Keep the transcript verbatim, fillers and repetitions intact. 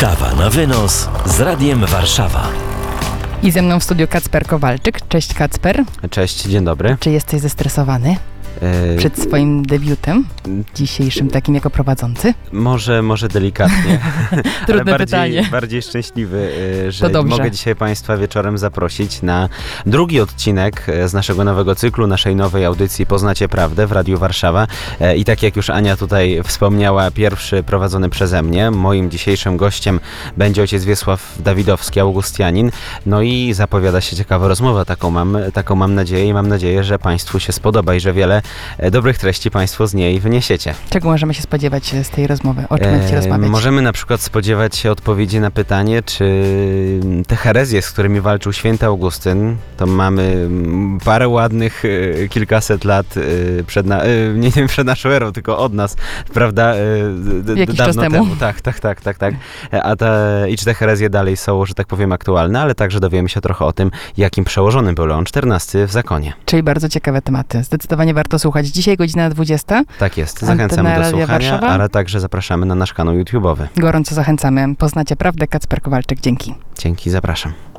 Kawa na wynos z Radiem Warszawa. I ze mną w studiu Kacper Kowalczyk. Cześć Kacper. Cześć, dzień dobry. Czy jesteś zestresowany Yy, przed swoim debiutem dzisiejszym takim jako prowadzący? Może, może delikatnie, Trudne ale bardziej, pytanie. bardziej szczęśliwy, yy, że To dobrze. mogę dzisiaj Państwa wieczorem zaprosić na drugi odcinek z naszego nowego cyklu, naszej nowej audycji Poznacie Prawdę w Radiu Warszawa. Yy, I tak jak już Ania tutaj wspomniała, pierwszy prowadzony przeze mnie. Moim dzisiejszym gościem będzie ojciec Wiesław Dawidowski, augustianin. No i zapowiada się ciekawa rozmowa, taką mam, taką mam nadzieję i mam nadzieję, że Państwu się spodoba i że wiele dobrych treści Państwo z niej wyniesiecie. Czego możemy się spodziewać z tej rozmowy? O czym będziecie E, rozmawiać? Możemy na przykład spodziewać się odpowiedzi na pytanie, czy te herezje, z którymi walczył święty Augustyn, to mamy mm, parę ładnych, e, kilkaset lat e, przed, na, e, nie wiem, przed naszą erą, tylko od nas, prawda? E, d, Jakiś dawno czas temu. Tak, tak, tak, tak, tak. E, A te, i czy te herezje dalej są, że tak powiem, aktualne, ale także dowiemy się trochę o tym, jakim przełożonym był Leon czternasty w zakonie. Czyli bardzo ciekawe tematy. Zdecydowanie warto słuchać. Dzisiaj godzina dwudziesta. Tak jest, Antena zachęcamy do Radia słuchania, Warszawa. ale także zapraszamy na nasz kanał YouTube'owy. Gorąco zachęcamy. Poznacie Prawdę. Kacper Kowalczyk. Dzięki. Dzięki, zapraszam.